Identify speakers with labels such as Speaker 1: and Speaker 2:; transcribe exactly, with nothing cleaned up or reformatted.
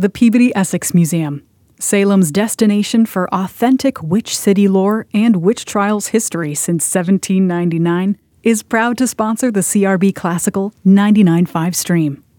Speaker 1: The Peabody Essex Museum, Salem's destination for authentic witch city lore and witch trials history since seventeen ninety-nine, is proud to sponsor the C R B Classical ninety-nine point five stream.